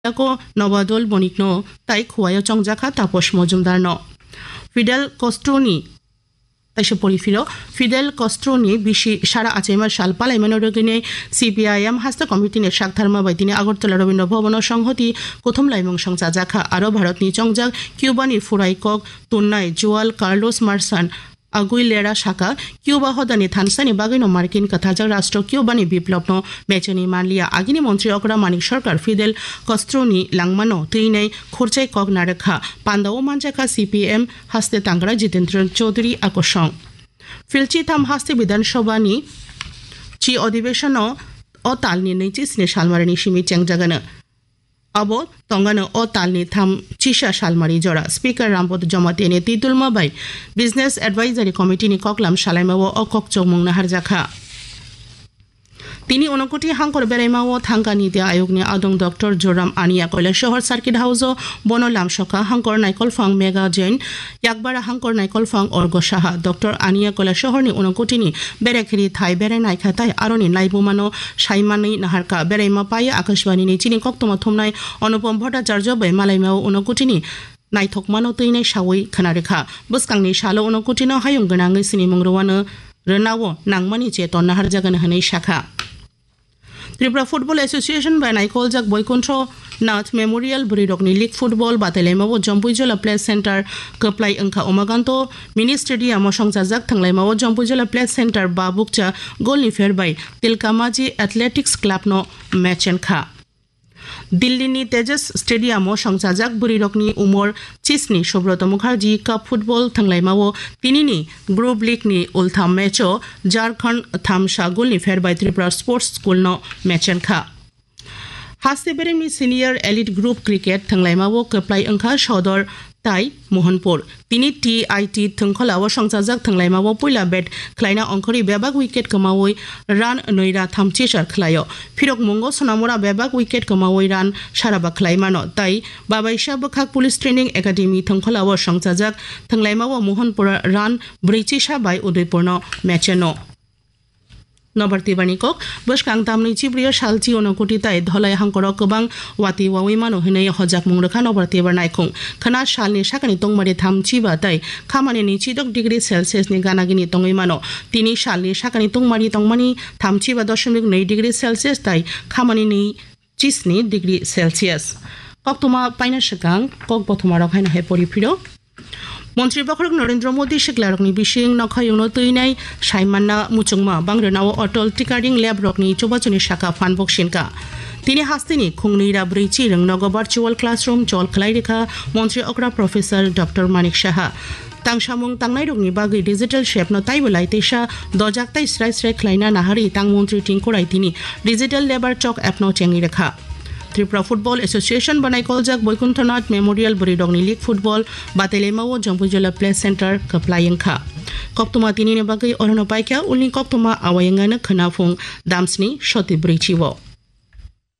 ko Nobadol Bonikno tai Kuaya Chongjaka Tapos Mojumdarno Fidel Costroni তাইসে পরিফিরো Fidel কস্ট্রোনি বিশি সারা আচেমার সাল পালাইমানো রগিনে CPIM হাস্ত কমিটিনে শাকধার্মা বাইতিনি Agartala Rabindra ভবন সংহতি প্রথম লাইমং সংচা জাখা আরো ভারতনি চংজাক কিউবানি ফুরাইকক তুন্নাই জুয়াল কার্লোস মার্সান আগুইলেরা শাখা কিউবা হদানি থানসানি বাগিনো মার্কিন কথাজাক রাষ্ট্র কিউবানি বিপ্লবনো মেচনি মানলিয়া আগিনি মন্ত্রী অকরা মানিক সরকার Fidel কস্ট্রোনি লাংমানো তুইনাই খরচাই cock নারেখা পান্দাও মানজাখা CPM হাস্তে তাঙ্গরা Jitendra Chowdhury আকর্ষণ ফিলচি থাম হাস্তে বিধানসভানি চি অধিবেশন ও তালনি নৈচিসনি সালমারিনি সিমি চেংজাগানো अब तंगानो ओ तालनी थाम चिशा सालमारी जरा speaker Rampad जमातेने तितुलमा by business advisory committee नि ककलाम सालाइमावो ओ ककचौमंग नाहारजाखा তিনি 29 হাঙ্কর বেরাইমাও থাঙ্কা নীতি আয়োগনি আদং ডক্টর জোরাম আনিয়া কয়লা শহর সার্কিট হাউস বনলাম সকা হাঙ্কর নাইকল ফাং মেগা জৈন একবারা হাঙ্কর নাইকল ফাং অর্গ সাহা ডক্টর আনিয়া কয়লা শহরনি 29 নি বেরেখেরি থাই বেরাই নাইখা তাই আরনি লাইবুমানো সাইমানি নাহারকা বেরাইমা পাই আকাশবাণী নি চিনি কক্তমা থমনাই অনুপম ভট্টাচার্য বাই মালাইমাও 29 নি নাইথকমানো তৈনাই সাওই খানারেখা বসকাংনি সালো 29 नो हायुं गनाङै सिनि मंग्रवानो रनावो नांमानि चेतन नाहार जागन हनै शाखा Tripura football association bye नाइकलजाक Baikunth नाथ memorial बुरिरकनि league football बादायलायमावो जम्पुइजला play centre कप्लाय अंखा ओमागान्तो मिनि स्टेडियाम संजाजाक थांलायमावो जम्पुइजला प्ले सेन्टार बाबुकचा गोलनि फेरबाय तिलकामाजी एथलेटिक्स क्लाबनो मैचेनखा दिल्लीनि तेजस स्टेडियाम संजाजाक बुरिरकनि Umar चिसनि Subrat Mukherjee cup football थांलायमावो तिनिनि group लीगनि उल्था मैचो Jharkhand थामसा गोलनि फेरबाय Tripura sports स्कूलनो मैचेनखा हास्ते बेरेंनि senior elite group cricket थांलायमावो कप्लाय अंखा सदर ताई मोहनपुर तिनि टीआईटी थंखलावो संजाजाक थांलायमावो पुइला बेट खलायना अंखरि बेबाक विकेट कमावै रान नैरा थामथि सार खलायो फिरक मंगो सोनामुरा बेबाक विकेट कमावै रान साराबा खलायमानो ताई बाबाइसा बखाक पुलिस ट्रेनिंग एकाडेमी थंखलावो संजाजाक थांलायमावो मोहनपुर रान ब्रैथि साबाय उदयपुरनो मैचेनो नबर्ती बानिকক बसकां दामनै चिब्रिया सालची 29 ताय धलाय हांकर गोबां वाति वावै मानो हनै हजाक मुंरखा नबर्ती बानायखं खना सालनि साखानि तंमारि थामची बाताय खामानि 26 डिग्री सेल्सियास नि गानागिनि तंगै मानो तिनि सालनि साखानि तंमारि तंमानि 3.2 डिग्री सेल्सियास ताय खामानि 29 डिग्री सेल्सियास कक्तमा पाइना सकां कक बथमा रखायना हे परिफिरो मन्त्री बखरक नरेंद्र मोदी शिखलारकनि बिसिं नखायुनो तैनाय साइमानना मुचुंगमा बांग्रेनाव अटल टिकारिं लैब रकनि चौबाचनि शाखा फानबक्सिनका तिनि हास्तिनि खुंनैरा ब्रैथि रंनग भार्चुअल क्लासरूम जल खलायरेखा मन्त्री अग्रा प्रोफेसर डॉक्टर मानिक साहा तांसामुं तांनाय रकनि बागै डिजिटल शेपनो ताइबलाय तेसा दजाकताय स्राय स्राय खलायना नाहारि तां मन्त्री टिंकोराय तिनि डिजिटल लेबार चक एपनो चेंगिरेखा Tripura football association बनाइकलजाक Baikunthnath memorial बुरिरकनि league football बादायलायमावो जम्पुइजला play centre कप्लायंखा कक्तमा तिनिनि बागै अरनो पाइका उलनि कक्तमा आवायंगानो खोनाफुं दामस्नि सति ब्रैथिव